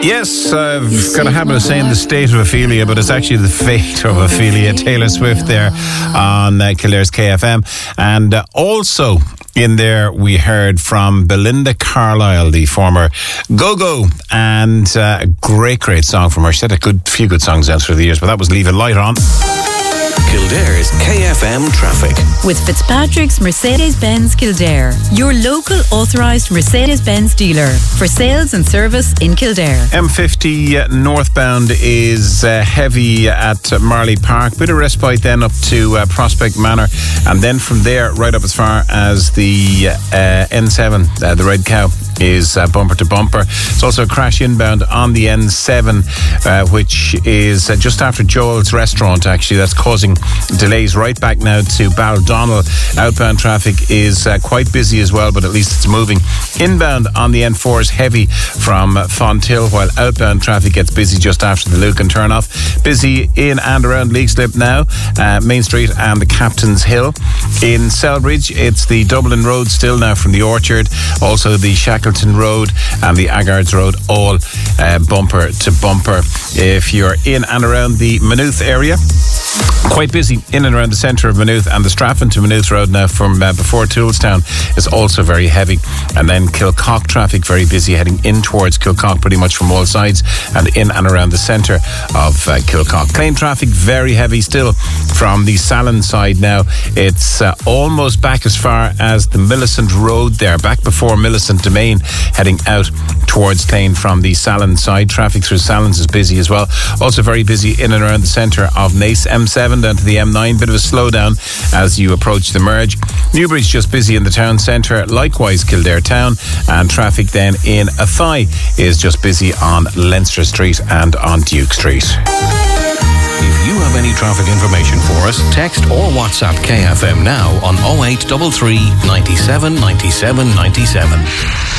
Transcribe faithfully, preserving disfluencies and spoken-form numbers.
Yes, I've got a habit of saying the state of Ophelia, but it's actually the fate of Ophelia. Taylor Swift there on uh, Kildare's K F M. And uh, also in there we heard from Belinda Carlisle, the former Go-Go, and uh, a great, great song from her. She had a good few good songs out through the years, but that was Leave It Light On. Kildare's K F M traffic. With Fitzpatrick's Mercedes-Benz Kildare, your local authorised Mercedes-Benz dealer for sales and service in Kildare. M fifty uh, northbound is uh, heavy at uh, Marley Park. Bit of respite then up to uh, Prospect Manor, and then from there right up as far as the uh, N seven, uh, the Red Cow, is uh, bumper to bumper. It's also a crash inbound on the N seven, uh, which is uh, just after Joel's Restaurant, actually. That's causing delays right back now to Baldonnell. Outbound traffic is uh, quite busy as well, but at least it's moving. Inbound on the N four is heavy from Fonthill, while outbound traffic gets busy just after the Lucan turnoff. Busy in and around Leixlip now, uh, Main Street and the Captain's Hill. In Selbridge, it's the Dublin Road still now from the Orchard, also the Shackleton Road and the Aggards Road, all uh, bumper to bumper. If you're in and around the Maynooth area, quite busy in and around the centre of Maynooth, and the Strafford to Maynooth Road now from uh, before Toolstown is also very heavy. And then Kilcock traffic very busy heading in towards Kilcock pretty much from all sides and in and around the centre of uh, Kilcock. Clane traffic very heavy still from the Salon side now. It's uh, almost back as far as the Millicent Road there, back before Millicent Domain, heading out towards Clane from the Salon side. Traffic through Salons is busy as well. Also very busy in and around the centre of Naas. M seven down to the M nine, bit of a slowdown as you approach the merge. Newbury's just busy in the town centre, likewise Kildare town, and traffic then in Athy is just busy on Leinster Street and on Duke Street. If you have any traffic information for us, text or WhatsApp K F M now on oh eight three three, nine seven, nine seven, nine seven.